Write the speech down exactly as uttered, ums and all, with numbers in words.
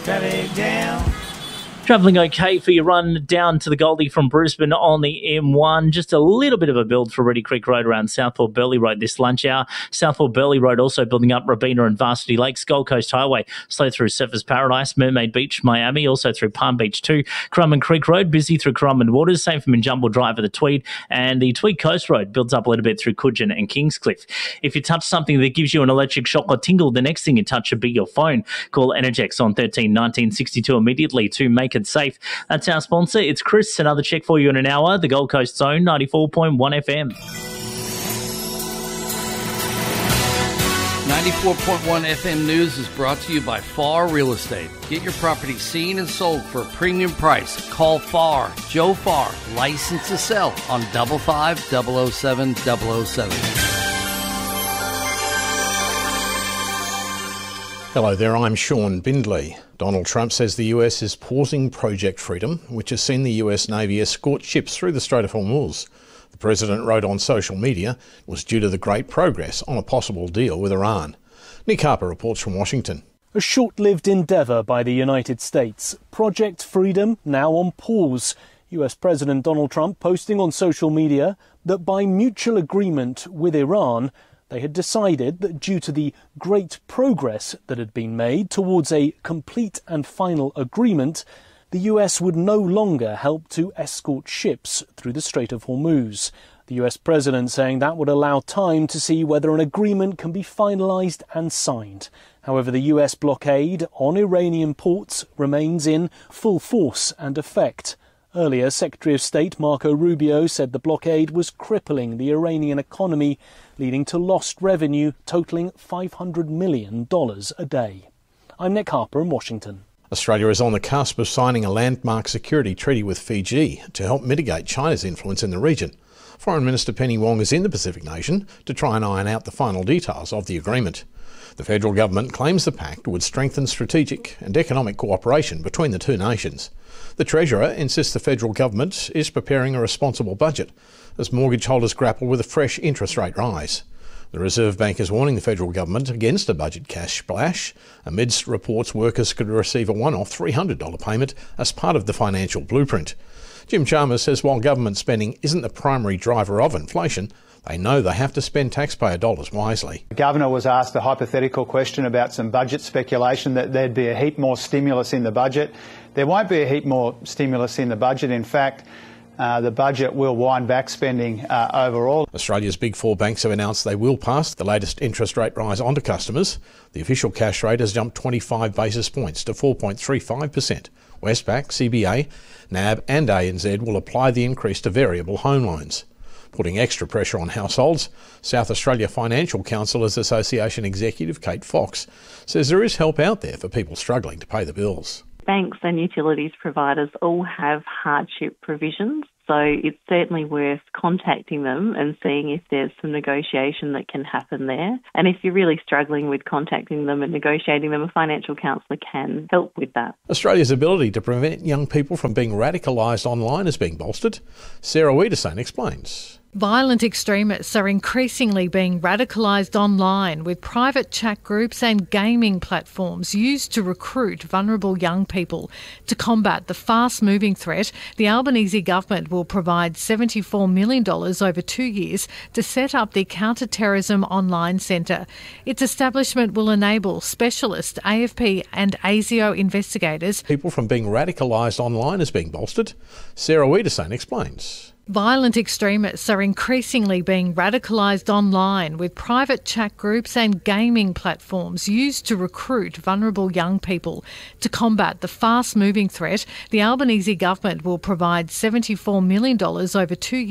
traffic jam. Travelling okay for your run down to the Goldie from Brisbane on the M one. Just a little bit of a build for Reedy Creek Road around Southport Burleigh Road this lunch hour. Southport Burleigh Road also building up Robina and Varsity Lakes. Gold Coast Highway slow through Surfers Paradise, Mermaid Beach, Miami, also through Palm Beach too. Currumbin Creek Road busy through Currumbin Waters. Same for Minjumble Drive of the Tweed. And the Tweed Coast Road builds up a little bit through Coogin and Kingscliff. If you touch something that gives you an electric shock or tingle, the next thing you touch should be your phone. Call Energex on thirteen nineteen sixty-two immediately to make it safe. That's our sponsor. It's Chris. Another check for you in an hour. The Gold Coast Zone, ninety-four point one F M. ninety-four point one F M News is brought to you by Farr Real Estate. Get your property seen and sold for a premium price. Call Farr, Joe Farr, licensed to sell on five five zero zero seven zero zero seven. Hello there, I'm Sean Bindley. Donald Trump says the U S is pausing Project Freedom, which has seen the U S Navy escort ships through the Strait of Hormuz. The president wrote on social media it was due to the great progress on a possible deal with Iran. Nick Harper reports from Washington. A short-lived endeavour by the United States. Project Freedom now on pause. U S President Donald Trump posting on social media that by mutual agreement with Iran, they had decided that due to the great progress that had been made towards a complete and final agreement, the U S would no longer help to escort ships through the Strait of Hormuz. The U S president saying that would allow time to see whether an agreement can be finalised and signed. However, the U S blockade on Iranian ports remains in full force and effect. Earlier, Secretary of State Marco Rubio said the blockade was crippling the Iranian economy, leading to lost revenue totalling five hundred million dollars a day. I'm Nick Harper in Washington. Australia is on the cusp of signing a landmark security treaty with Fiji to help mitigate China's influence in the region. Foreign Minister Penny Wong is in the Pacific nation to try and iron out the final details of the agreement. The federal government claims the pact would strengthen strategic and economic cooperation between the two nations. The Treasurer insists the federal government is preparing a responsible budget as mortgage holders grapple with a fresh interest rate rise. The Reserve Bank is warning the federal government against a budget cash splash amidst reports workers could receive a one-off three hundred dollars payment as part of the financial blueprint. Jim Chalmers says while government spending isn't the primary driver of inflation, they know they have to spend taxpayer dollars wisely. The Governor was asked a hypothetical question about some budget speculation that there'd be a heap more stimulus in the budget. There won't be a heap more stimulus in the budget. In fact, uh, the budget will wind back spending uh, overall. Australia's big four banks have announced they will pass the latest interest rate rise onto customers. The official cash rate has jumped twenty-five basis points to four point three five percent. Westpac, C B A, N A B and A N Z will apply the increase to variable home loans. Putting extra pressure on households, South Australia Financial Counsellors Association executive Kate Fox says there is help out there for people struggling to pay the bills. Banks and utilities providers all have hardship provisions, so it's certainly worth contacting them and seeing if there's some negotiation that can happen there. And if you're really struggling with contacting them and negotiating them, a financial counsellor can help with that. Australia's ability to prevent young people from being radicalised online is being bolstered. Sarah Wiedersane explains. Violent extremists are increasingly being radicalised online, with private chat groups and gaming platforms used to recruit vulnerable young people. To combat the fast-moving threat, the Albanese government will provide seventy-four million dollars over two years to set up the Counter-Terrorism Online Centre. Its establishment will enable specialist A F P and ASIO investigators. People from being radicalised online is being bolstered. Sarah Wiedersane explains. Violent extremists are increasingly being radicalised online, with private chat groups and gaming platforms used to recruit vulnerable young people. To combat the fast-moving threat, the Albanese government will provide seventy-four million dollars over two years